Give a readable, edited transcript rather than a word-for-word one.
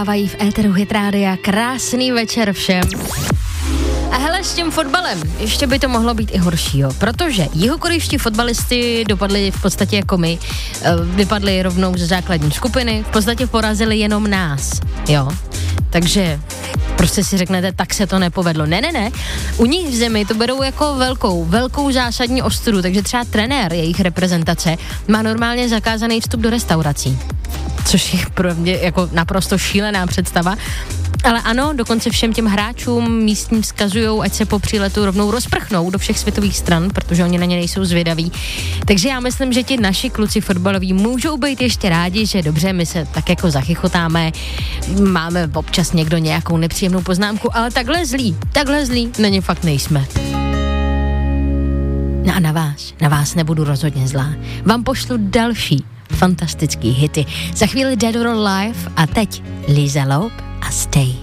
V éteru Hit Rádia. Krásný večer všem. A hele, s tím fotbalem ještě by to mohlo být i horšího, protože jihokorejští fotbalisti dopadli v podstatě jako my, vypadli rovnou ze základní skupiny, v podstatě porazili jenom nás, jo. Takže prostě si řeknete, tak se to nepovedlo. Ne. U nich v zemi to berou jako velkou zásadní ostudu, takže třeba trenér jejich reprezentace má normálně zakázaný vstup do restaurací. Což je pro mě jako naprosto šílená představa. Ale ano, dokonce všem těm hráčům místním vzkazujou, ať se po příletu rovnou rozprchnou do všech světových stran, protože oni na ně nejsou zvědaví. Takže já myslím, že ti naši kluci fotbaloví můžou být ještě rádi, že dobře, my se tak jako zachychotáme, máme občas někdo nějakou nepříjemnou poznámku, ale takhle zlí na ně fakt nejsme. No a na vás nebudu rozhodně zlá. Vám pošlu další fantastický hity. Za chvíli Dead or Alive a teď Lisa Loeb a Stay.